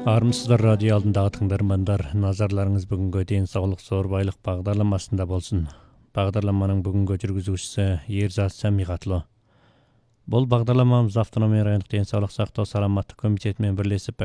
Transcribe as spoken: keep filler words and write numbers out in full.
Армысыздар радио алдындағы тыңдармандар, назарларыңыз бүгінгі денсаулық зор байлық бағдарламасында болсын. Бағдарламаның бүгінгі жүргізушісі Ерзат Самиғатлы. Бұл бағдарламамыз автономия райондық денсаулық сақтау саламаттық комитетімен бірлесіп